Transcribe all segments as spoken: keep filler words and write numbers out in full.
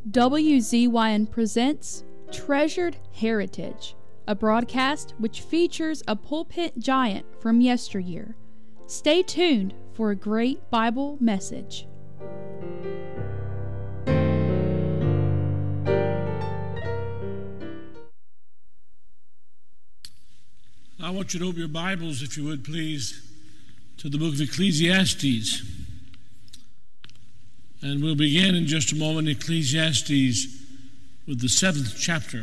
W Z Y N presents Treasured Heritage, a broadcast which features a pulpit giant from yesteryear. Stay tuned for a great Bible message. I want you to open your Bibles, if you would please, to the book of Ecclesiastes. And we'll begin in just a moment, Ecclesiastes, with the seventh chapter.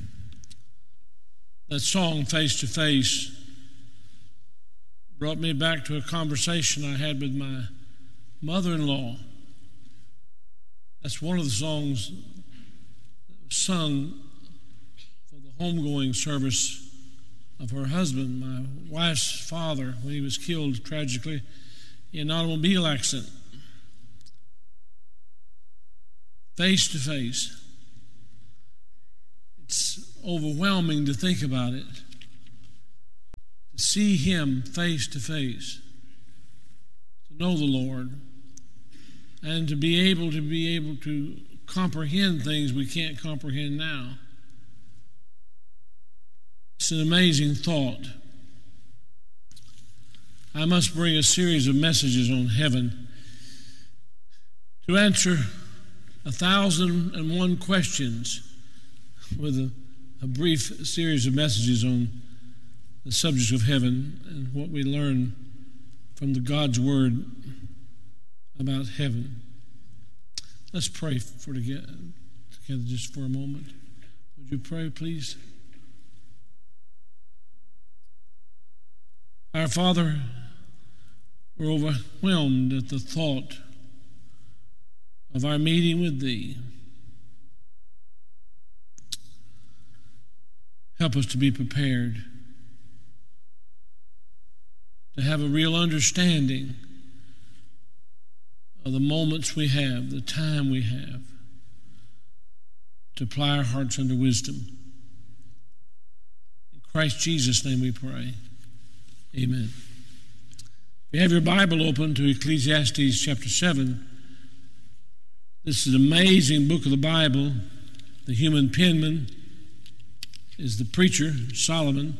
That song, Face to Face, brought me back to a conversation I had with my mother-in-law. That's one of the songs that was sung for the homegoing service of her husband, my wife's father, when he was killed tragically in an automobile accident. Face to face. It's overwhelming to think about it. To see him face to face. To know the Lord. And to be able to be able to comprehend things we can't comprehend now. It's an amazing thought. I must bring a series of messages on heaven to answer a thousand and one questions with a, a brief series of messages on the subject of heaven and what we learn from the God's Word about heaven. Let's pray for together, together just for a moment. Would you pray, please? Our Father, we're overwhelmed at the thought of our meeting with Thee. Help us to be prepared, to have a real understanding of the moments we have, the time we have, to apply our hearts unto wisdom. In Christ Jesus' name we pray. Amen. If you have your Bible open to Ecclesiastes chapter seven, this is an amazing book of the Bible. The human penman is the preacher, Solomon.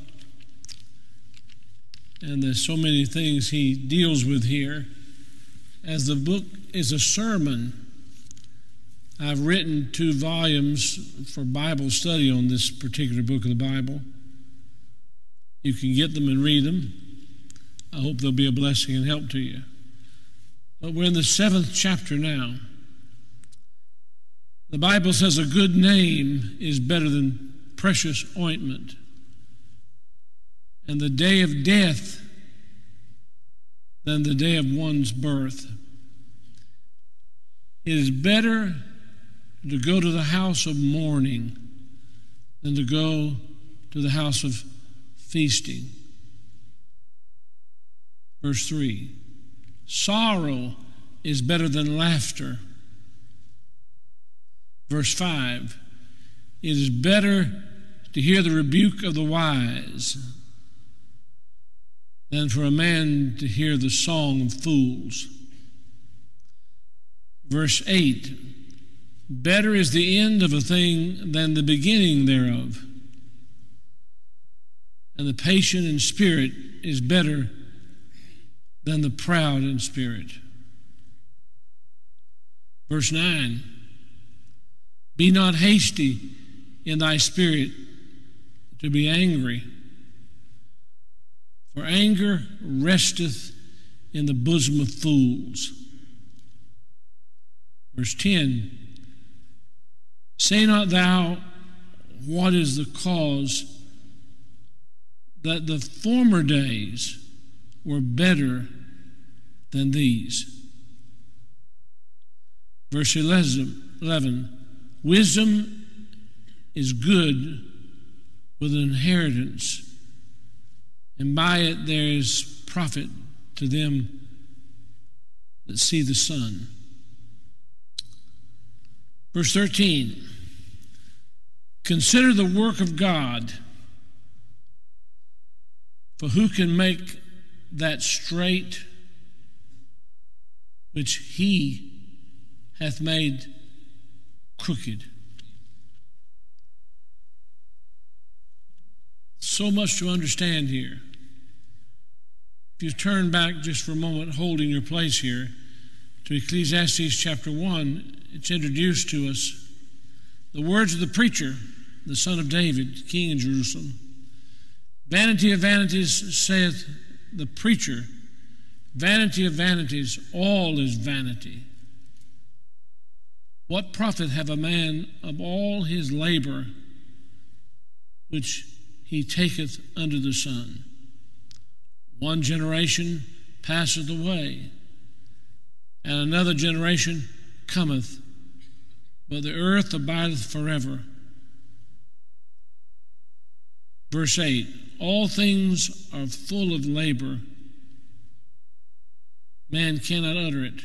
And there's so many things he deals with here. As the book is a sermon, I've written two volumes for Bible study on this particular book of the Bible. You can get them and read them. I hope they'll be a blessing and help to you. But we're in the seventh chapter now. The Bible says a good name is better than precious ointment, and the day of death than the day of one's birth. It is better to go to the house of mourning than to go to the house of feasting. Verse three, sorrow is better than laughter. Verse five, it is better to hear the rebuke of the wise than for a man to hear the song of fools. Verse eight, better is the end of a thing than the beginning thereof, and the patient in spirit is better than the proud in spirit. Verse nine, be not hasty in thy spirit to be angry, for anger resteth in the bosom of fools. Verse ten, say not thou, what is the cause that the former days were better than these. Verse eleven, wisdom is good with an inheritance, and by it there is profit to them that see the sun. Verse thirteen, consider the work of God, for who can make that straight which he hath made crooked. So much to understand here. If you turn back just for a moment, holding your place here, to Ecclesiastes chapter one, it's introduced to us the words of the preacher, the son of David, king in Jerusalem. Vanity of vanities, saith the preacher, vanity of vanities, all is vanity. What profit have a man of all his labor which he taketh under the sun? One generation passeth away, and another generation cometh, but the earth abideth forever. Verse eight, all things are full of labor. Man cannot utter it.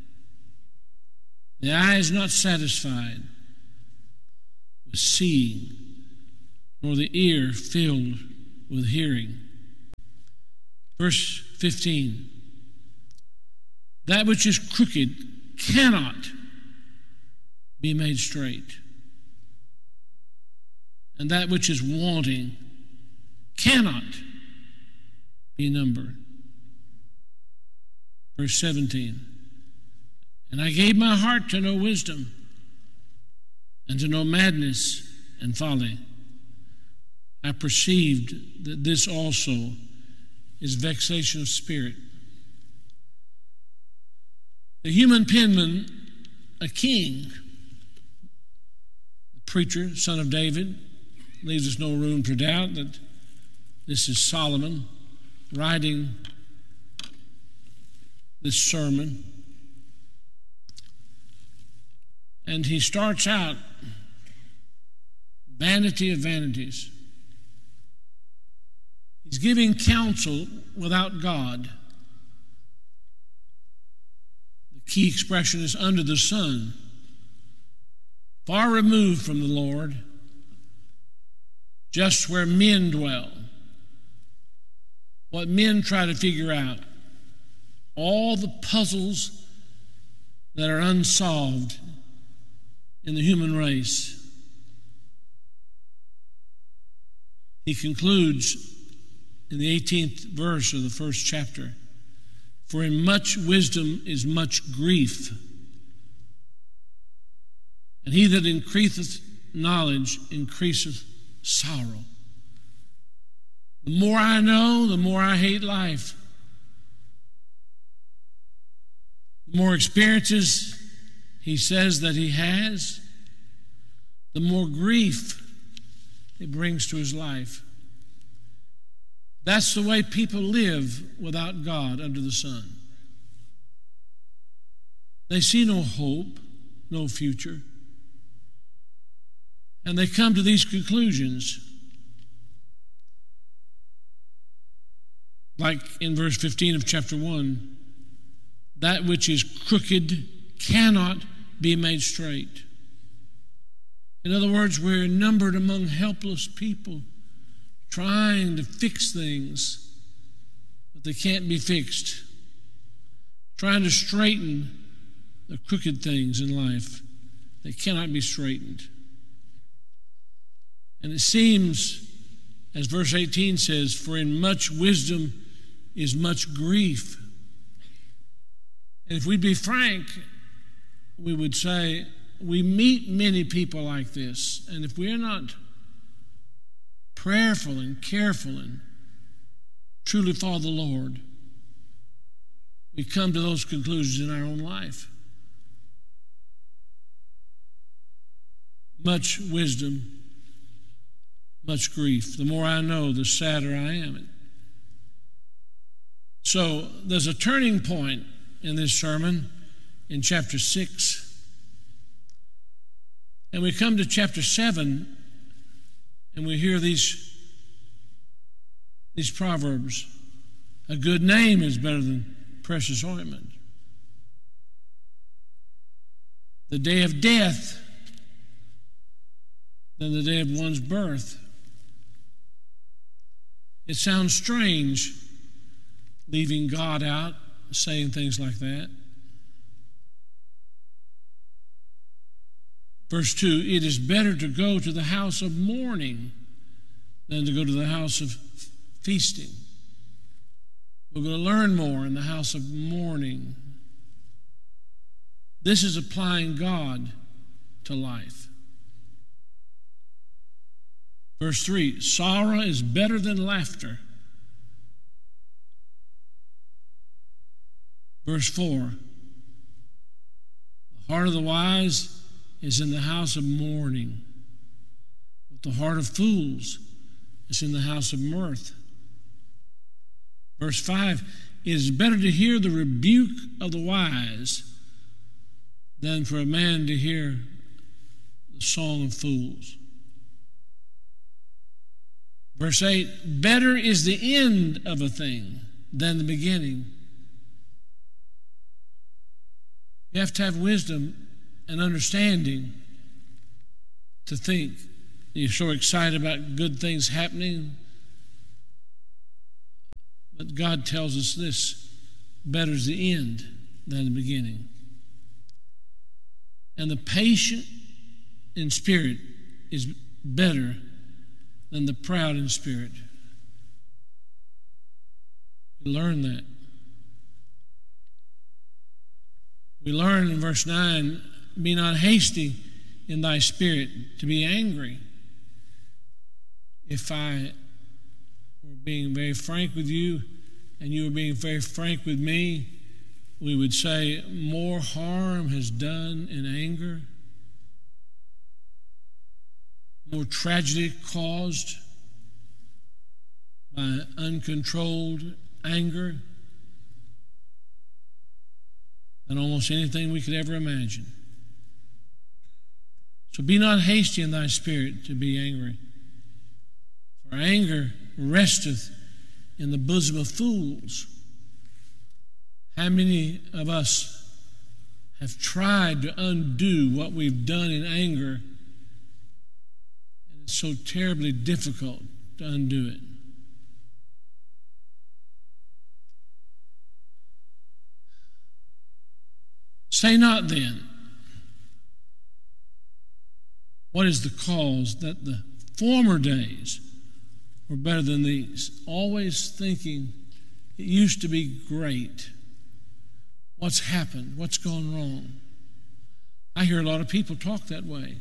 The eye is not satisfied with seeing, nor the ear filled with hearing. Verse fifteen, that which is crooked cannot be made straight, and that which is wanting cannot be numbered. Verse seventeen, and I gave my heart to know wisdom, and to know madness and folly. I perceived that this also is vexation of spirit. The human penman, a king, the preacher, son of David, leaves us no room to doubt that this is Solomon writing this sermon. And he starts out, vanity of vanities. He's giving counsel without God. The key expression is under the sun, far removed from the Lord, just where men dwell. What men try to figure out, all the puzzles that are unsolved in the human race. He concludes in the eighteenth verse of the first chapter, for in much wisdom is much grief, and he that increaseth knowledge increaseth sorrow. The more I know, the more I hate life. The more experiences he says that he has, the more grief it brings to his life. That's the way people live without God under the sun. They see no hope, no future. And they come to these conclusions. Like in verse fifteen of chapter one, that which is crooked cannot be made straight. In other words, we're numbered among helpless people trying to fix things, but they can't be fixed. Trying to straighten the crooked things in life, they cannot be straightened. And it seems, as verse eighteen says, for in much wisdom is much grief. And if we'd be frank, we would say, we meet many people like this, and if we're not prayerful and careful and truly follow the Lord, we come to those conclusions in our own life. Much wisdom, much grief. The more I know, the sadder I am. So there's a turning point in this sermon in chapter six. And we come to chapter seven, and we hear these, these proverbs. A good name is better than precious ointment. The day of death than the day of one's birth. It sounds strange leaving God out, saying things like that. Verse two, it is better to go to the house of mourning than to go to the house of feasting. We're going to learn more in the house of mourning. This is applying God to life. Verse three, sorrow is better than laughter. Verse four, the heart of the wise is in the house of mourning, but the heart of fools is in the house of mirth. Verse five, it is better to hear the rebuke of the wise than for a man to hear the song of fools. Verse eight, better is the end of a thing than the beginning. You have to have wisdom and understanding to think you're so excited about good things happening. But God tells us this, better is the end than the beginning. And the patient in spirit is better than the proud in spirit. We learn that. We learn in verse nine, be not hasty in thy spirit to be angry. If I were being very frank with you and you were being very frank with me, we would say more harm has done in anger, more tragedy caused by uncontrolled anger than almost anything we could ever imagine. So be not hasty in thy spirit to be angry, for anger resteth in the bosom of fools. How many of us have tried to undo what we've done in anger, and it's so terribly difficult to undo it? Say not then, what is the cause that the former days were better than these? Always thinking it used to be great. What's happened? What's gone wrong? I hear a lot of people talk that way.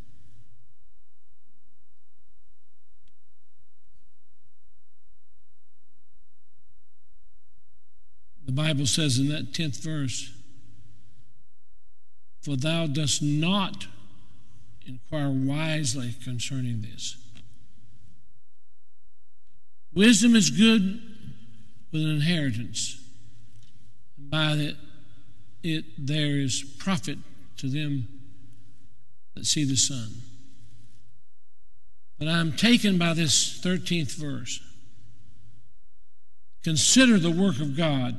The Bible says in that tenth verse, for thou dost not inquire wisely concerning this. Wisdom is good with an inheritance, and by it, it there is profit to them that see the sun. But I am taken by this thirteenth verse. Consider the work of God.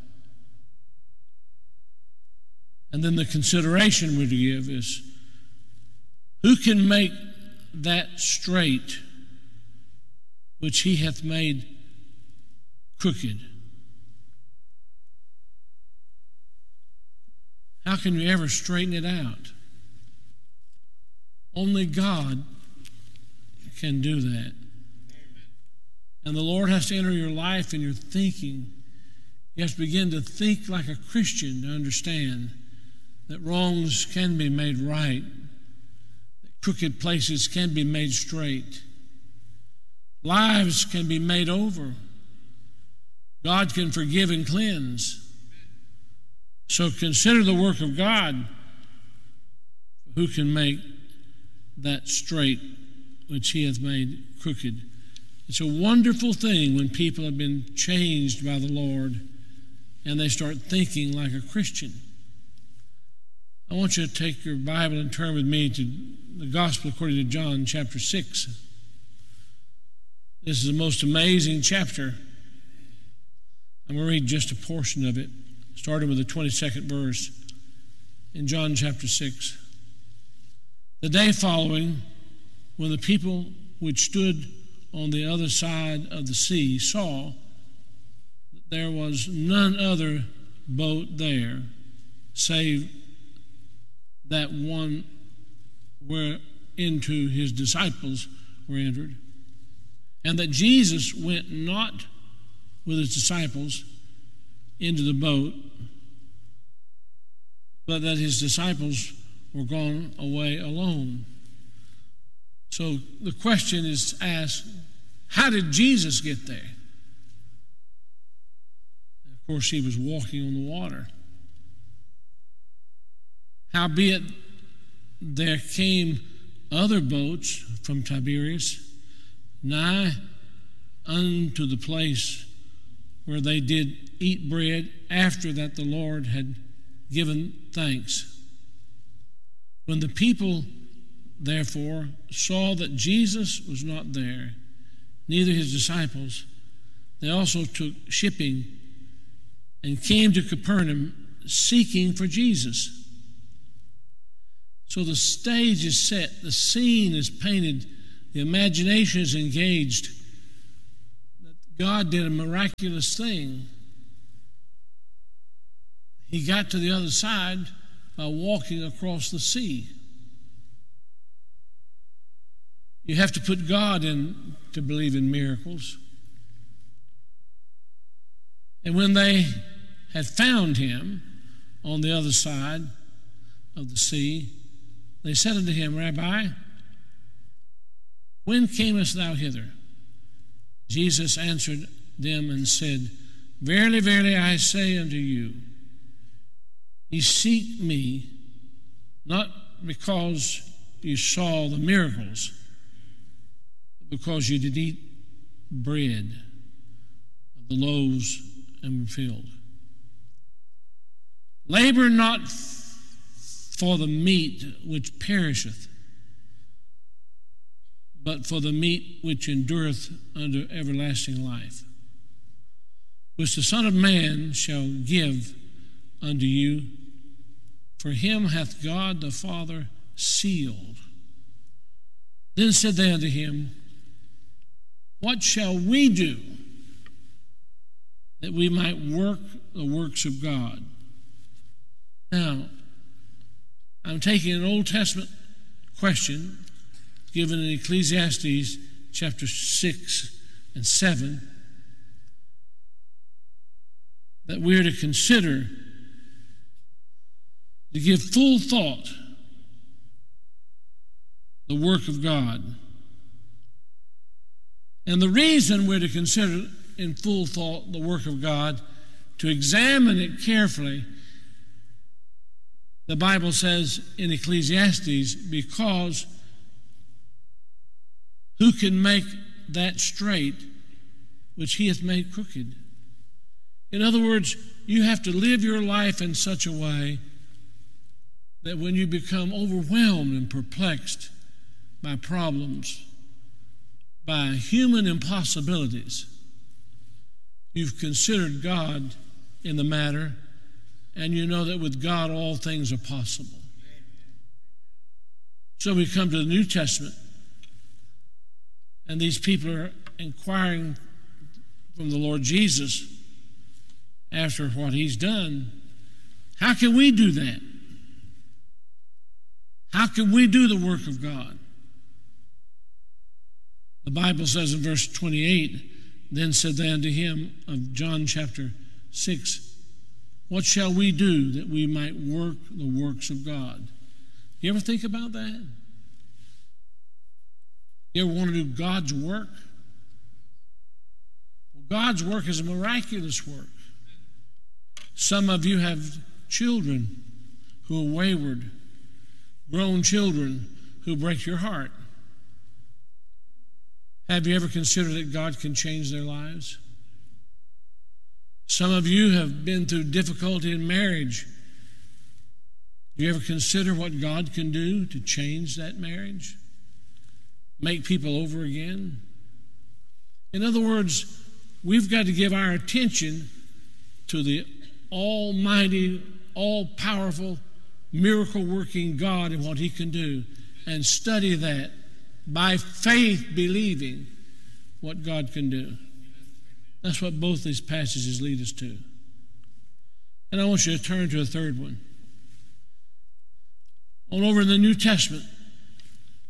And then the consideration we're to give is, who can make that straight which he hath made crooked? How can you ever straighten it out? Only God can do that. And the Lord has to enter your life and your thinking. You have to begin to think like a Christian to understand that wrongs can be made right, that crooked places can be made straight, lives can be made over, God can forgive and cleanse. So consider the work of God, who can make that straight which he hath made crooked. It's a wonderful thing when people have been changed by the Lord and they start thinking like a Christian. I want you to take your Bible and turn with me to the Gospel according to John chapter six. This is the most amazing chapter. I'm going to read just a portion of it, starting with the twenty-second verse in John chapter six. The day following, when the people which stood on the other side of the sea saw that there was none other boat there, save that one where into his disciples were entered, and that Jesus went not with his disciples into the boat, but that his disciples were gone away alone. So the question is asked, how did Jesus get there? Of course, he was walking on the water. Howbeit, there came other boats from Tiberias nigh unto the place where they did eat bread after that the Lord had given thanks. When the people therefore saw that Jesus was not there, neither his disciples, they also took shipping and came to Capernaum seeking for Jesus. So the stage is set, the scene is painted, the imagination is engaged. That God did a miraculous thing. He got to the other side by walking across the sea. You have to put God in to believe in miracles. And when they had found him on the other side of the sea, they said unto him, Rabbi, when camest thou hither? Jesus answered them and said, Verily, verily, I say unto you, ye seek me not because you saw the miracles, but because you did eat bread of the loaves and were filled. Labor not for the meat which perisheth, but for the meat which endureth unto everlasting life, which the Son of Man shall give unto you, for him hath God the Father sealed. Then said they unto him, What shall we do that we might work the works of God? Now, I'm taking an Old Testament question given in Ecclesiastes chapter six and seven that we're to consider, to give full thought the work of God. And the reason we're to consider in full thought the work of God, to examine it carefully, the Bible says in Ecclesiastes, because who can make that straight which he hath made crooked? In other words, you have to live your life in such a way that when you become overwhelmed and perplexed by problems, by human impossibilities, you've considered God in the matter, and you know that with God all things are possible. So we come to the New Testament, and these people are inquiring from the Lord Jesus after what he's done. How can we do that? How can we do the work of God? The Bible says in verse twenty-eight, Then said they unto him of John chapter six, What shall we do that we might work the works of God? You ever think about that? You ever want to do God's work? Well, God's work is a miraculous work. Some of you have children who are wayward, grown children who break your heart. Have you ever considered that God can change their lives? Some of you have been through difficulty in marriage. Do you ever consider what God can do to change that marriage? Make people over again? In other words, we've got to give our attention to the almighty, all-powerful, miracle-working God and what he can do, and study that by faith, believing what God can do. That's what both these passages lead us to. And I want you to turn to a third one. On over in the New Testament,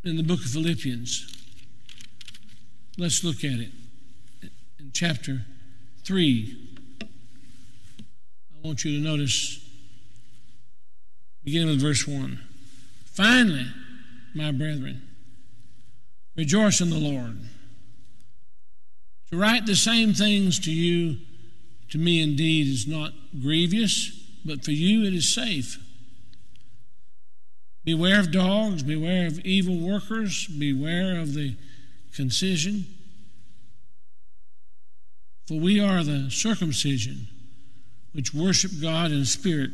in the book of Philippians. Let's look at it. In chapter three, I want you to notice, beginning with verse one. Finally, my brethren, rejoice in the Lord. To write the same things to you, to me indeed, is not grievous, but for you it is safe. Beware of dogs, beware of evil workers, beware of the concision. For we are the circumcision, which worship God in spirit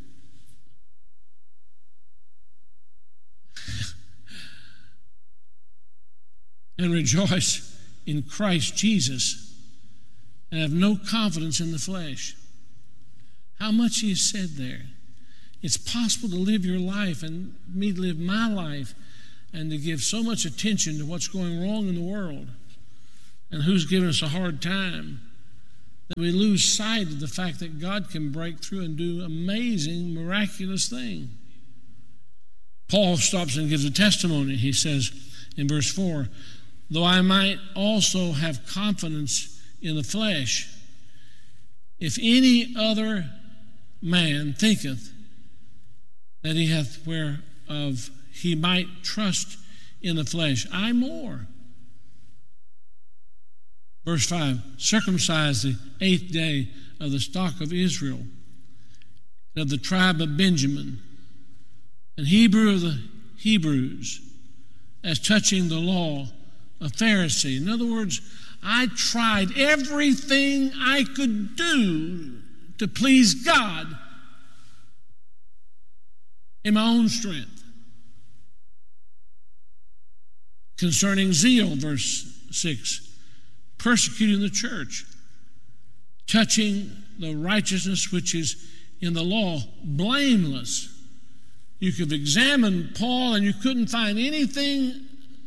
and rejoice in Christ Jesus, and have no confidence in the flesh. How much he has said there. It's possible to live your life and me to live my life and to give so much attention to what's going wrong in the world and who's giving us a hard time that we lose sight of the fact that God can break through and do amazing, miraculous things. Paul stops and gives a testimony. He says in verse four, though I might also have confidence in the flesh, if any other man thinketh that he hath whereof he might trust in the flesh, I more. Verse five, circumcised the eighth day of the stock of Israel, of the tribe of Benjamin, and Hebrew of the Hebrews, as touching the law, a Pharisee. In other words, I tried everything I could do to please God in my own strength. Concerning zeal, verse six, persecuting the church, touching the righteousness which is in the law, blameless. You could examine Paul and you couldn't find anything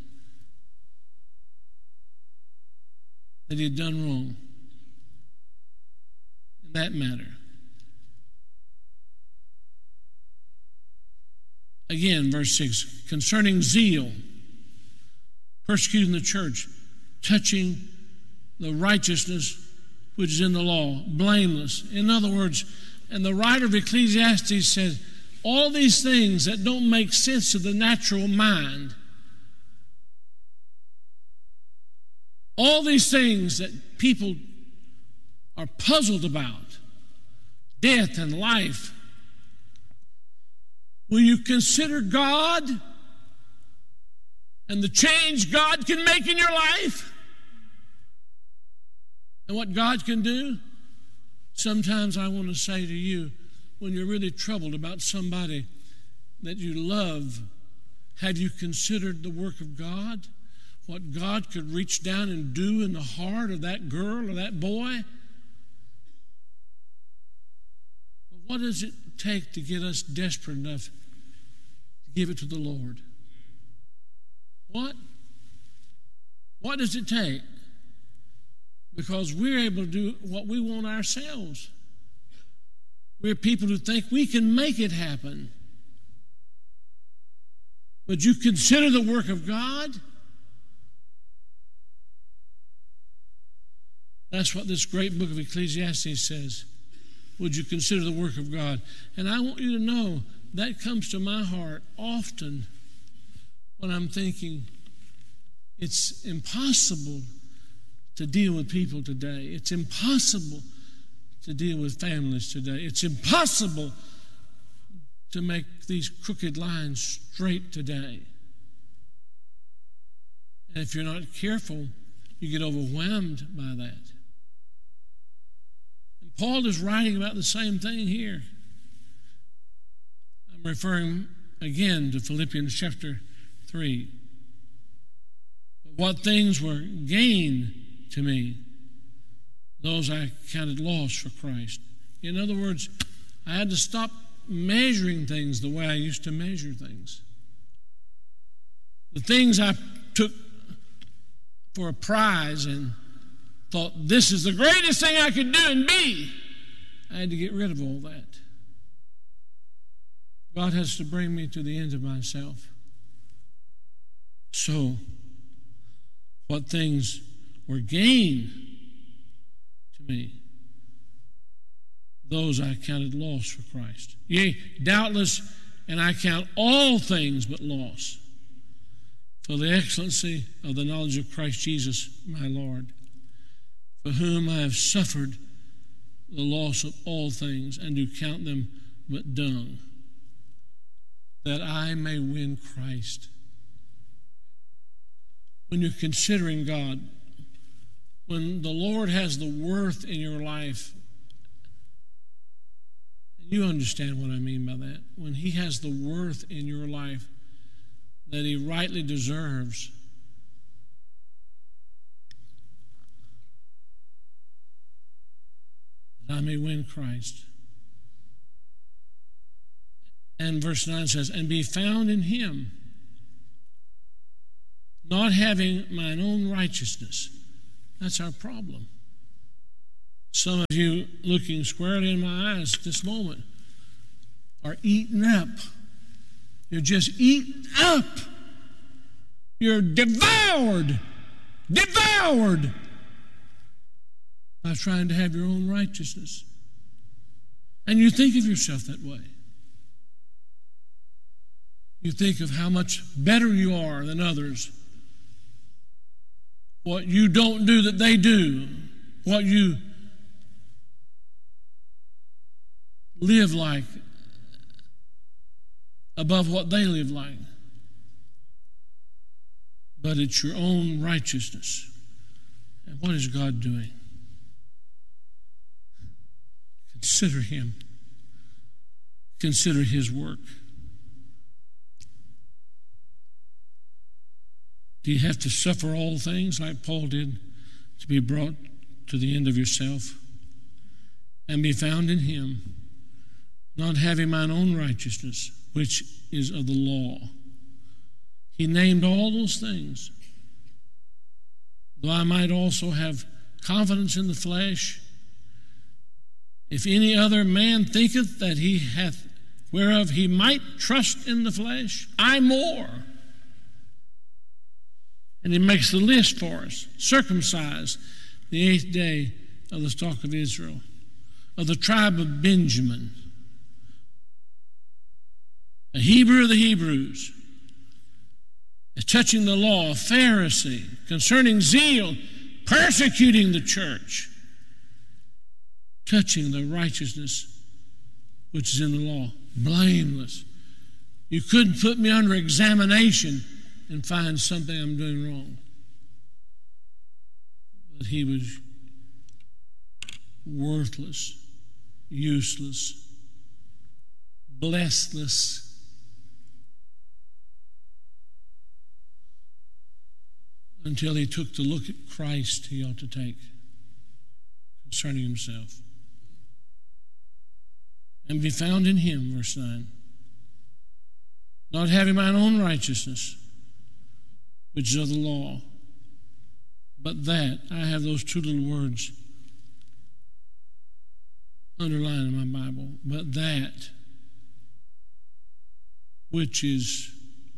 that he had done wrong in that matter. Again, verse six, concerning zeal, persecuting the church, touching the righteousness which is in the law, blameless. In other words, and the writer of Ecclesiastes said, all these things that don't make sense to the natural mind, all these things that people are puzzled about, death and life, will you consider God and the change God can make in your life and what God can do? Sometimes I want to say to you, when you're really troubled about somebody that you love, have you considered the work of God? What God could reach down and do in the heart of that girl or that boy? But what does it take to get us desperate enough to give it to the Lord? What? What does it take? Because we're able to do what we want ourselves. We're people who think we can make it happen. Would you consider the work of God? That's what this great book of Ecclesiastes says. Would you consider the work of God? And I want you to know that comes to my heart often when I'm thinking it's impossible to deal with people today. It's impossible to deal with families today. It's impossible to make these crooked lines straight today. And if you're not careful, you get overwhelmed by that. And Paul is writing about the same thing here. I'm referring again to Philippians chapter three. What things were gain to me, those I counted loss for Christ. In other words, I had to stop measuring things the way I used to measure things. The things I took for a prize and thought, this is the greatest thing I could do and be, I had to get rid of all that. God has to bring me to the end of myself. So, what things were gain to me, those I counted loss for Christ. Yea, doubtless, and I count all things but loss, for the excellency of the knowledge of Christ Jesus, my Lord, for whom I have suffered the loss of all things, and do count them but dung, that I may win Christ. When you're considering God, when the Lord has the worth in your life, and you understand what I mean by that, when He has the worth in your life that He rightly deserves, that I may win Christ. And verse nine says, and be found in Him, not having mine own righteousness. That's our problem. Some of you looking squarely in my eyes at this moment are eaten up. You're just eaten up. You're devoured, devoured by trying to have your own righteousness. And you think of yourself that way. You think of how much better you are than others. What you don't do that they do. What you live like above what they live like. But it's your own righteousness. And what is God doing? Consider Him. Consider His work. Do you have to suffer all things like Paul did to be brought to the end of yourself and be found in Him, not having mine own righteousness, which is of the law? He named all those things. Though I might also have confidence in the flesh, if any other man thinketh that he hath whereof he might trust in the flesh, I more. And He makes the list for us. Circumcised the eighth day of the stock of Israel, of the tribe of Benjamin, a Hebrew of the Hebrews, touching the law, a Pharisee, concerning zeal, persecuting the church, touching the righteousness which is in the law, blameless. You couldn't put me under examination and find something I'm doing wrong. But He was worthless, useless, blessless, until He took the look at Christ He ought to take concerning Himself. And be found in Him, verse nine, not having mine own righteousness, which is of the law, but that, I have those two little words underlined in my Bible, but that which is,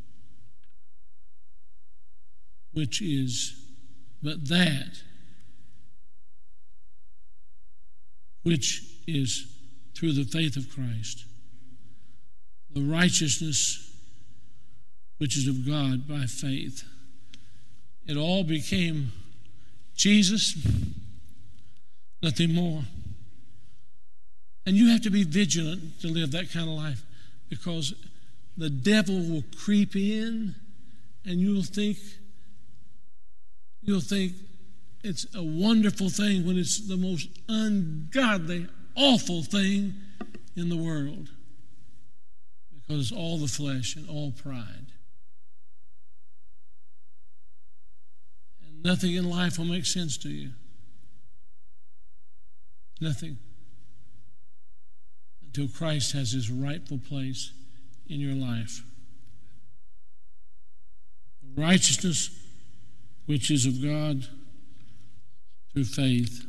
which is, but that which is through the faith of Christ, the righteousness which is of God by faith. It all became Jesus, nothing more. And you have to be vigilant to live that kind of life, because the devil will creep in and you'll think you'll think it's a wonderful thing when it's the most ungodly, awful thing in the world, because it's all the flesh and all pride. And nothing in life will make sense to you. Nothing. Until Christ has His rightful place in your life. The righteousness which is of God through faith,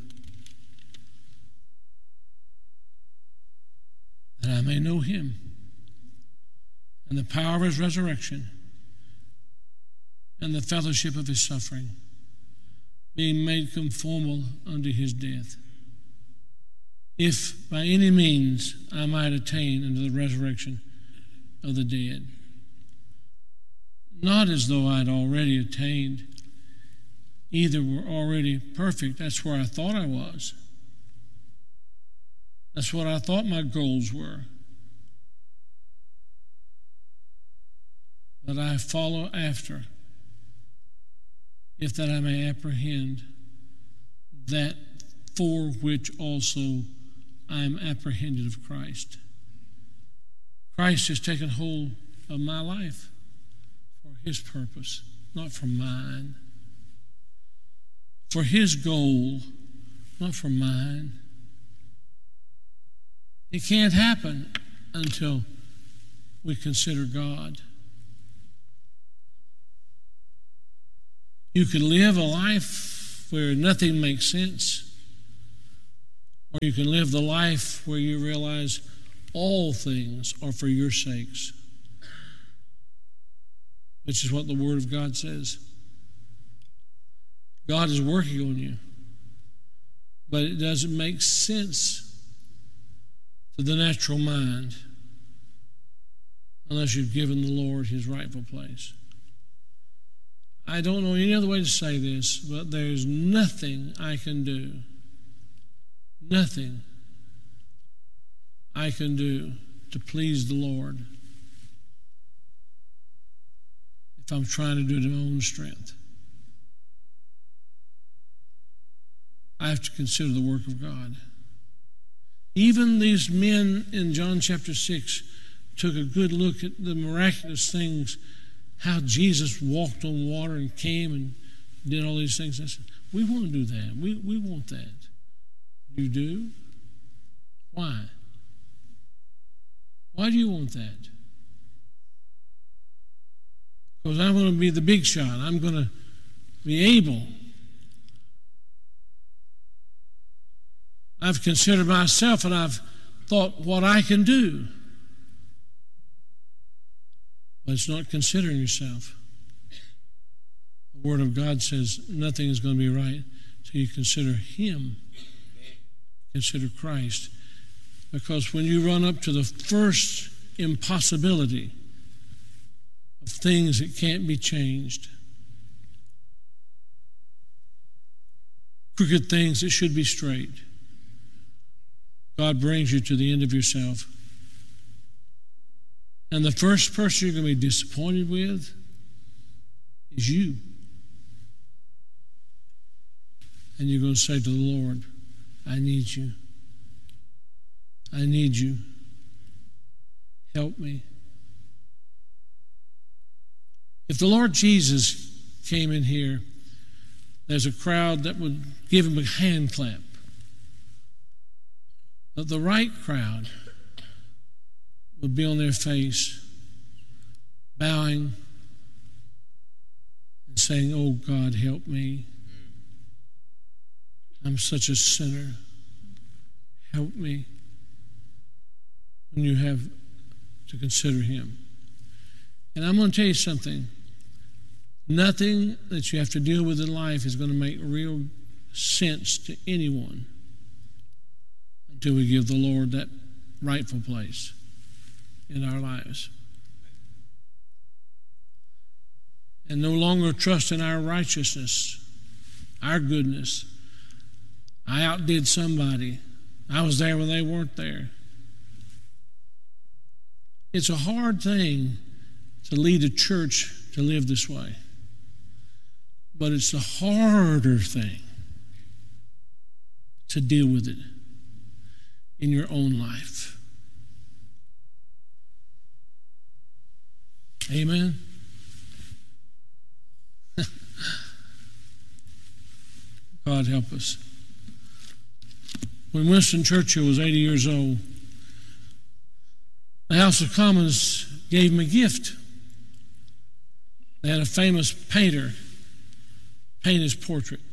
that I may know Him and the power of His resurrection, and the fellowship of his suffering, being made conformable unto his death, if by any means I might attain unto the resurrection of the dead. Not as though I had already attained, either were already perfect. That's where I thought I was. That's what I thought my goals were. But I follow after, if that I may apprehend that for which also I am apprehended of Christ. Christ has taken hold of my life for his purpose, not for mine. For his goal, not for mine. It can't happen until we consider God. You can live a life where nothing makes sense, or you can live the life where you realize all things are for your sakes, which is what the Word of God says. God is working on you, but it doesn't make sense to the natural mind unless you've given the Lord his rightful place. I don't know any other way to say this, but there's nothing I can do, nothing I can do to please the Lord if I'm trying to do it in my own strength. I have to consider the work of God. Even these men in John chapter six took a good look at the miraculous things, how Jesus walked on water and came and did all these things. I said, we want to do that. We, we want that. You do? Why? Why do you want that? Because I'm going to be the big shot. I'm going to be able. I've considered myself and I've thought what I can do. But it's not considering yourself. The Word of God says nothing is going to be right until you consider him. Consider Christ. Because when you run up to the first impossibility of things that can't be changed, crooked things that should be straight, God brings you to the end of yourself. And the first person you're going to be disappointed with is you. And you're going to say to the Lord, I need you. I need you. Help me. If the Lord Jesus came in here, there's a crowd that would give him a hand clap. But the right crowd would be on their face, bowing and saying, oh God, help me. I'm such a sinner. Help me. When you have to consider him. And I'm going to tell you something. Nothing that you have to deal with in life is going to make real sense to anyone until we give the Lord that rightful place in our lives. And no longer trust in our righteousness, our goodness. I outdid somebody. I was there when they weren't there. It's a hard thing to lead a church to live this way. But it's a harder thing to deal with it in your own life. Amen? God help us. When Winston Churchill was eighty years old, the House of Commons gave him a gift. They had a famous painter paint his portrait.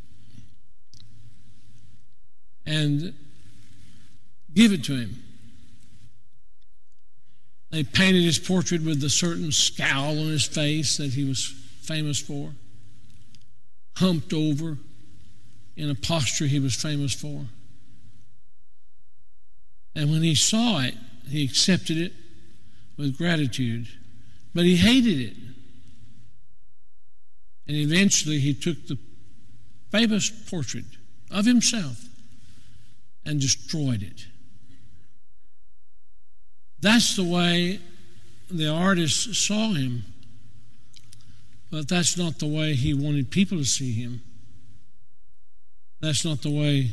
And give it to him. They painted his portrait with a certain scowl on his face that he was famous for, humped over in a posture he was famous for. And when he saw it, he accepted it with gratitude, but he hated it. And eventually he took the famous portrait of himself and destroyed it. That's the way the artist saw him, but that's not the way he wanted people to see him. That's not the way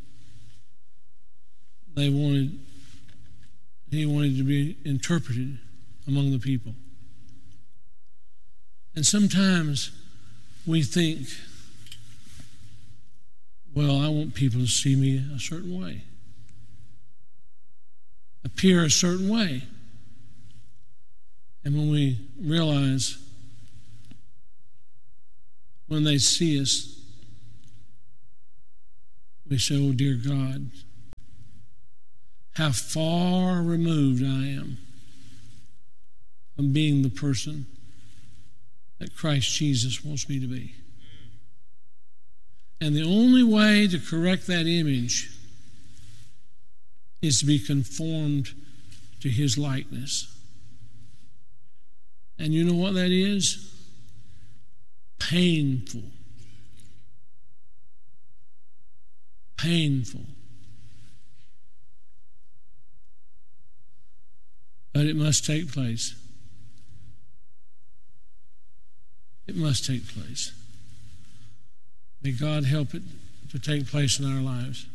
they wanted, he wanted to be interpreted among the people. And sometimes we think, well, I want people to see me a certain way, appear a certain way. And when we realize, when they see us, we say, oh, dear God, how far removed I am from being the person that Christ Jesus wants me to be. And the only way to correct that image is to be conformed to his likeness. And you know what that is? Painful. Painful. But it must take place. It must take place. May God help it to take place in our lives.